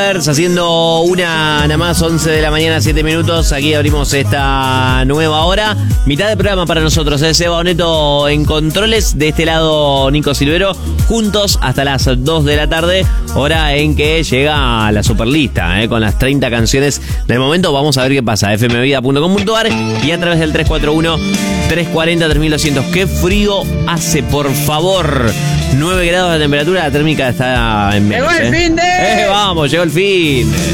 Haciendo una nada más, 11 de la mañana, 7 minutos. Aquí abrimos esta nueva hora. Mitad de programa para nosotros, Seba Oneto en controles. De este lado, Nico Silvero. Juntos hasta las 2 de la tarde. Hora en que llega la superlista, con las 30 canciones del momento. Vamos a ver qué pasa. fmvida.com.ar y a través del 341-340-3200. Qué frío hace, por favor. 9 grados de temperatura, la térmica está en menos. ¡Llegó el fin de! Vamos, llegó el fin.